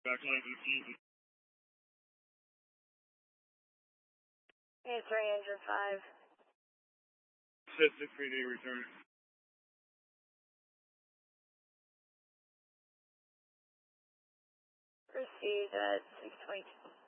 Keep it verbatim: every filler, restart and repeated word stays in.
Backline fifteen. A three engine five. Set six three eight return. Proceed at six twenty-two.